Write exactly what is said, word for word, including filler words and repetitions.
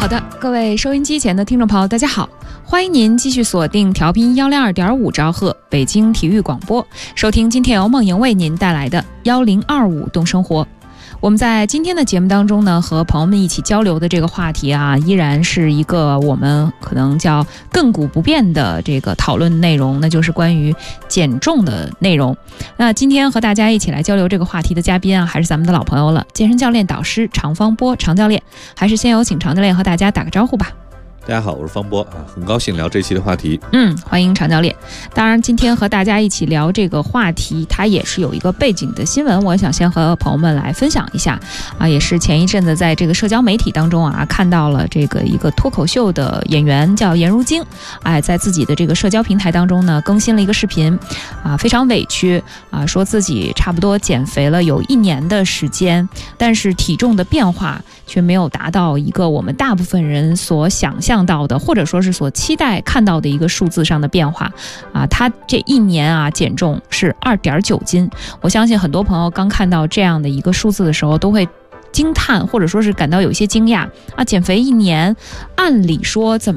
的，各位收音机前的听众朋友，大家好，欢迎您继续锁定调频幺零二点五兆赫北京体育广播，收听今天由梦莹为您带来的幺零二五动生活。我们在今天的节目当中呢，和朋友们一起交流的这个话题啊，依然是一个我们可能叫亘古不变的这个讨论内容，那就是关于减重的内容。那今天和大家一起来交流这个话题的嘉宾啊，还是咱们的老朋友了，健身教练导师常方波常教练。还是先有请常教练和大家打个招呼吧。 大家好，我是方波啊，很高兴聊这期的话题。 嗯，欢迎常教练。当然，今天和大家一起聊这个话题，它也是有一个背景的新闻，我想先和朋友们来分享一下啊，也是前一阵子在这个社交媒体当中啊，看到了这个一个脱口秀的演员叫颜如晶，哎，在自己的这个社交平台当中呢，更新了一个视频啊，非常委屈啊，说自己差不多减肥了有一年的时间，但是体重的变化却没有达到一个我们大部分人所想象到的，或者说是所期待看到的一个数字上的变化啊，他这一年啊减重是 二点九斤。我相信很多朋友刚看到这样的一个数字的时候都会惊叹，或者说是感到有一些惊讶啊！减肥一年，按理说怎